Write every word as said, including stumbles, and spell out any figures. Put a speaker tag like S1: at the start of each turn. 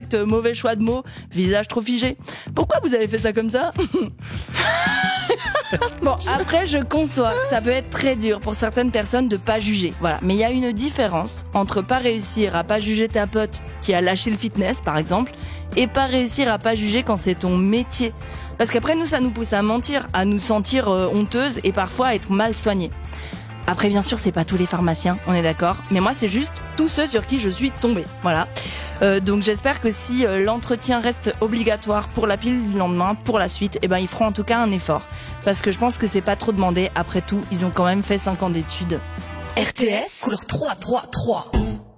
S1: Contact, mauvais choix de mots, visage trop figé. Pourquoi vous avez fait ça comme ça ?
S2: Bon, après, je conçois que ça peut être très dur pour certaines personnes de pas juger. Voilà. Mais il y a une différence entre pas réussir à pas juger ta pote qui a lâché le fitness, par exemple, et pas réussir à pas juger quand c'est ton métier. Parce qu'après, nous, ça nous pousse à mentir, à nous sentir euh, honteuses et parfois à être mal soignées. Après, bien sûr, c'est pas tous les pharmaciens, on est d'accord. Mais moi, c'est juste tous ceux sur qui je suis tombée. Voilà. Euh, donc, j'espère que si euh, l'entretien reste obligatoire pour la pilule du lendemain, pour la suite, eh ben, ils feront en tout cas un effort. Parce que je pense que c'est pas trop demandé. Après tout, ils ont quand même fait cinq ans d'études.
S3: R T S, couleur trois trois trois.